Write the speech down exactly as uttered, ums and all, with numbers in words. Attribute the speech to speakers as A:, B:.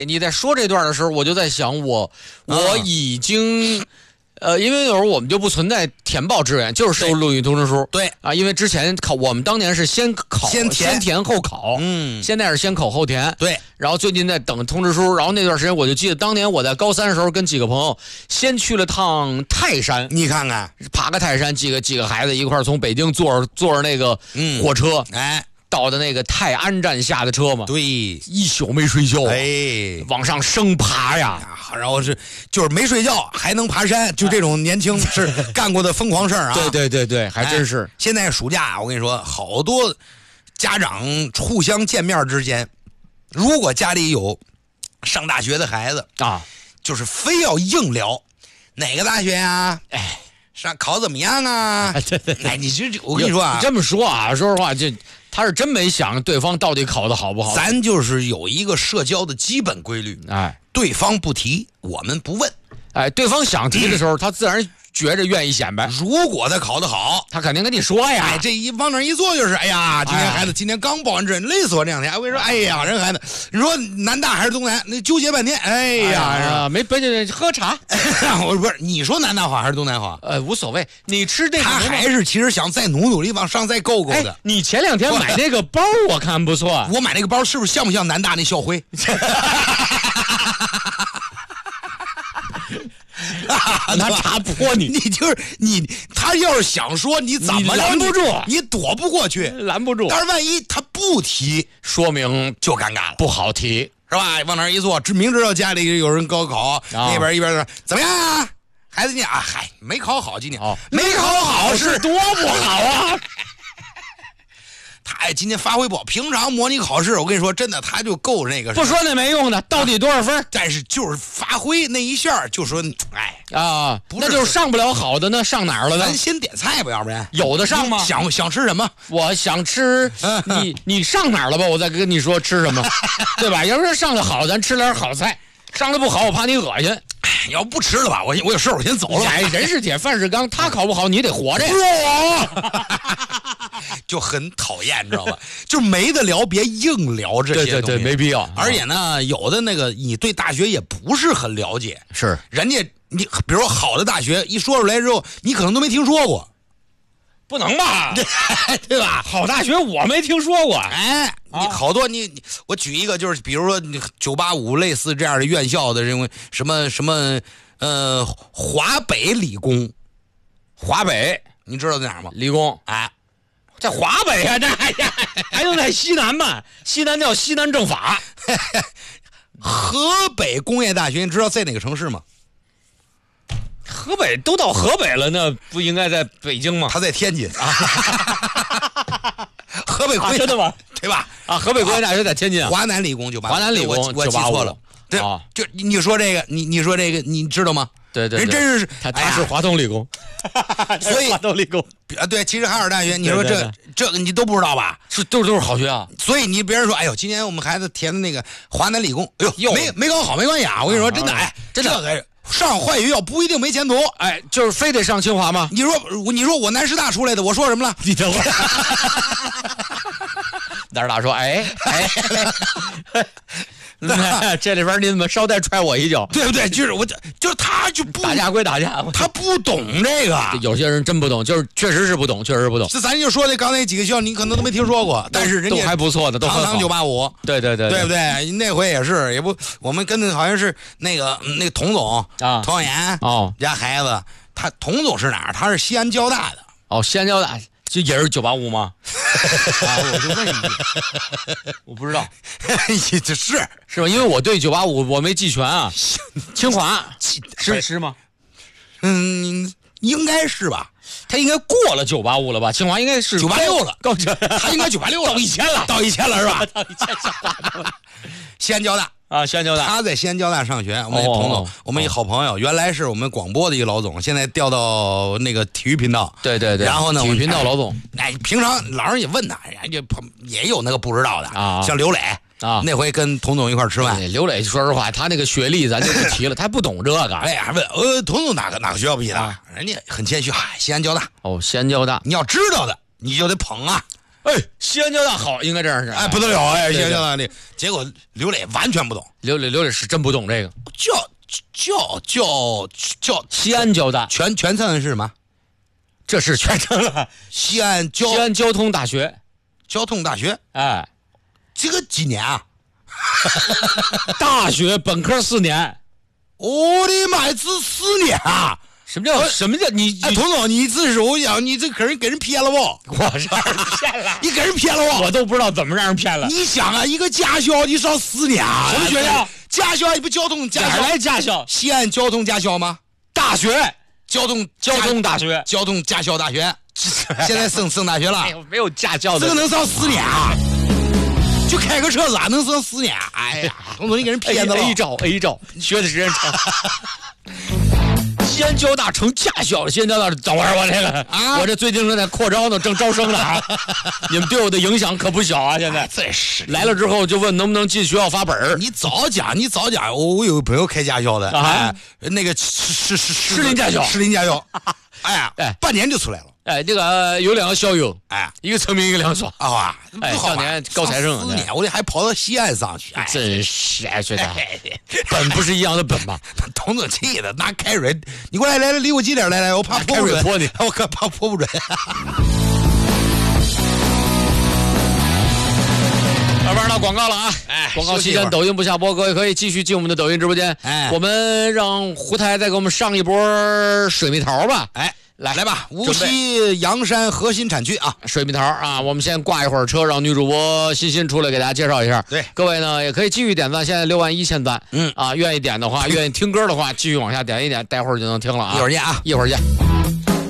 A: 你在说这段的时候，我就在想我，我我已经。呃，因为有时候我们就不存在填报志愿，就是收录取通知书。
B: 对
A: 啊，因为之前考，我们当年是先考、
B: 先填、
A: 先填后考，
B: 嗯，
A: 现在是先考后填。
B: 对，
A: 然后最近在等通知书，然后那段时间我就记得，当年我在高三的时候跟几个朋友先去了趟泰山，
B: 你看看，
A: 爬个泰山，几个几个孩子一块儿从北京坐着坐着那个火车，
B: 嗯、哎。
A: 到的那个泰安站下的车嘛，
B: 对，
A: 一宿没睡觉，
B: 哎，
A: 往上生爬呀，
B: 然后是就是没睡觉还能爬山，就这种年轻是干过的疯狂事儿啊！
A: 对对对对，还真是。
B: 哎、现在暑假我跟你说，好多家长互相见面之间，如果家里有上大学的孩子
A: 啊，
B: 就是非要硬聊哪个大学呀？
A: 哎。
B: 上考怎么样啊？
A: 对对对，
B: 哎，你这我跟你说啊，
A: 这么说啊，说实话，这他是真没想对方到底考得好不好。
B: 咱就是有一个社交的基本规律，
A: 哎，
B: 对方不提，我们不问。
A: 哎，对方想提的时候，他自然觉着愿意显摆。
B: 如果他考得好，
A: 他肯定跟你说呀。
B: 哎，这一往那一坐就是，哎呀，今天孩子今天刚报完志愿，累死我这两天。我跟你说，哎呀，人孩子，你说南大还是东南，那纠结半天。哎呀，
A: 哎呀没别别喝茶。
B: 我不是你说南大好还是东南好？
A: 呃，无所谓，你吃这个。
B: 他还是其实想再努努力往上再够够的。
A: 哎、你前两天买那个包，我看不错。
B: 我买那个包是不是像不像南大那校徽？
A: 拿茶泼你，
B: 你就是你，他要是想说你怎么
A: 拦不住，
B: 你躲不过去，
A: 拦不住。
B: 但是万一他不提，
A: 说明
B: 就尴尬了，
A: 不好提，
B: 是吧？往那一坐，明知道家里有人高考，啊、那边一边说怎么样啊？孩子你啊，嗨，没考好今年，
A: 哦、
B: 没考好是
A: 多不好啊！
B: 他哎，今天发挥不好。平常模拟考试，我跟你说，真的，他就够那个。
A: 不说那没用的，到底多少分？
B: 但是就是发挥那一下，就说，哎
A: 啊，那就是上不了好的，那上哪儿了呢？
B: 咱先点菜吧，要不然
A: 有的上吗？
B: 想想吃什么？
A: 我想吃你，你上哪儿了吧？我再跟你说吃什么，对吧？要是上的好，咱吃点好菜；上的不好，我怕你恶心。
B: 你要不吃了吧，我我有事我先走了。
A: 哎，人是铁，饭是钢，他考不好，你得活着呀。
B: 就很讨厌，你知道吧？就是没得聊，别硬聊这些东西。
A: 对对对，没必要。
B: 而且呢，有的那个你对大学也不是很了解，
A: 是
B: 人家你比如说好的大学一说出来之后，你可能都没听说过。
A: 不能吧？
B: 对吧？
A: 好大学我没听说过。
B: 哎，你好多你你，我举一个，就是比如说你九八五类似这样的院校的，认为什么什么呃华北理工，
A: 华北
B: 你知道在哪儿吗？
A: 理工
B: 哎，
A: 在华北啊，这还还能在西南吗？西南叫西南政法。
B: 河北工业大学，你知道在哪个城市吗？
A: 河北都到河北了，那不应该在北京吗？
B: 他在天津啊。河北工业、
A: 啊、真的吗？
B: 对吧？
A: 啊，河北工业大学在天津、啊。
B: 华南理工就
A: 华南理工，
B: 我我记错了。对，
A: 啊、
B: 就你说这个，你你说这个，你知道吗？
A: 对对对，
B: 人真是
A: 他他是华东理工，
B: 所以
A: 华东理工
B: 啊，对，其实海尔大学，你说这
A: 对对对
B: 这个你都不知道吧？
A: 是都都是好学啊。
B: 所以你别人说，哎呦，今年我们孩子填的那个华南理工，哎呦，没没搞好没关系啊。我跟你说，真的，哎，真的。这个上坏学校不一定没前途，
A: 哎，就是非得上清华吗？
B: 你说，你说我南师大出来的，我说什么了？
A: 你等会儿，南师大说，哎哎，这里边你怎么捎带踹我一脚？
B: 对不对？就是我，就是他就不
A: 打架归打架，
B: 他不懂这个。
A: 有些人真不懂，就是确实是不懂，确实是不懂。
B: 这咱就说的刚才那几个学校，你可能都没听说过，但是人家
A: 都还不错的，都
B: 堂堂九八五，
A: 对对对，
B: 对不对？那回也是，也不，我们跟的好像是那个那个童总
A: 啊，
B: 童晓岩
A: 哦
B: 家孩子，他童总是哪儿？他是西安交大的。
A: 哦，西安交大就也是九八五吗？啊，我就问一句，我不知道，
B: 这是
A: 是吧？因为我对九八五我没记全啊。清华是是吗？
B: 嗯，应该是吧。
A: 他应该过了九八五了吧？清华应该是
B: 九八六了，
A: 高
B: 他应该九八六了，
A: 到一千了，
B: 到一千了是吧？
A: 到一千像话吗？
B: 西安交大
A: 啊，西安交大，
B: 他在西安交大上学。我们童总，
A: 哦、
B: 我们一好朋友，原来是我们广播的一个老总，现在调到那个体育频道。
A: 对对对。
B: 然后呢，
A: 体育频道老总，
B: 哎，平常老人也问他，人家也有那个不知道的
A: 啊，
B: 像刘磊。
A: 啊，
B: 那回跟童总一块吃饭，
A: 刘磊说实话，他那个学历咱就不提了，他不懂这个。
B: 哎呀，问呃，童总哪个哪个学校毕业的？啊、人家很谦虚，嗨，西安交大。
A: 哦，西安交大，
B: 你要知道的，你就得捧啊。
A: 哎，西安交大好，应该这样是。
B: 哎，不得了哎，
A: 对对
B: 西安交大的。结果刘磊完全不懂，
A: 刘磊刘磊是真不懂这个。
B: 叫叫叫叫
A: 西安交大
B: 全全称是什么？
A: 这是全称了。
B: 西安交
A: 西安交通大学，
B: 交通大学，
A: 哎，
B: 这个几年啊？
A: 大学本科四年。
B: 我的妈，这四年啊！
A: 什么叫什么叫你？
B: 哎，童总，你这是我讲，你这可人给人骗了不？
A: 我让人骗了，
B: 你给人骗了不？
A: 我都不知道怎么让人骗了。
B: 你想啊，一个驾校你上四年啊？
A: 什么学校？
B: 驾校，你不交通驾校？
A: 哪来驾校？
B: 西安交通驾校吗？
A: 大学，
B: 交通
A: 交通大学，
B: 交通驾校大学，现在升升大学了。
A: 没有没有驾校的，
B: 这个能上四年啊？就开个车咋能上四年？哎呀，童总，你给人骗的了。
A: A 招 A 招，学的时间长。西安交大成驾校了，西安交大等会儿我这个啊，我这最近正在扩招呢，正招生呢啊！你们对我的影响可不小啊！现在
B: 真是
A: 来了之后就问能不能进学校发本儿。
B: 你早讲，你早讲，我我有个朋友开驾校的，
A: 啊、
B: 哎，那个是是是
A: 士林驾校，
B: 士林驾校，哎呀，哎，半年就出来了。
A: 哎，这个、呃、有两个校友，
B: 哎，
A: 一个成名，一个凉爽
B: 啊！
A: 哎，少年高材生，
B: 四年我得还跑到西安上去，哎、
A: 真是哎，学长，本不是一样的本吗？
B: 童总气的拿开水，你过来来来，离我近点，来来，我怕泼不准，
A: 泼你，
B: 我可怕泼不准。
A: 慢慢到广告了啊！
B: 哎，
A: 广告期间抖音不下播，各位可以继续进我们的抖音直播间。
B: 哎，
A: 我们让胡台再给我们上一波水蜜桃吧。
B: 哎。
A: 来
B: 来吧，无锡阳山核心产区啊，
A: 水蜜桃啊，我们先挂一会儿车，让女主播欣欣出来给大家介绍一下。
B: 对，
A: 各位呢也可以继续点赞，现在六万一千赞。
B: 嗯
A: 啊，愿意点的话，愿意听歌的话，继续往下点一点，待会儿就能听了啊。
B: 一会儿见啊，
A: 一会儿见。